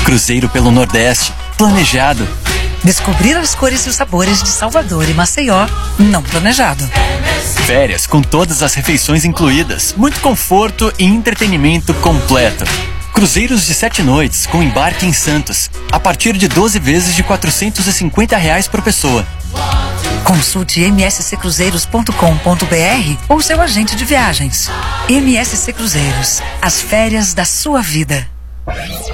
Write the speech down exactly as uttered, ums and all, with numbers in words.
Cruzeiro pelo Nordeste, planejado. Descobrir as cores e os sabores de Salvador e Maceió, não planejado. Férias com todas as refeições incluídas, muito conforto e entretenimento completo. Cruzeiros de sete noites com embarque em Santos, a partir de doze vezes de quatrocentos e cinquenta reais por pessoa. Consulte m s c cruzeiros ponto com ponto b r ou seu agente de viagens. M S C Cruzeiros, as férias da sua vida.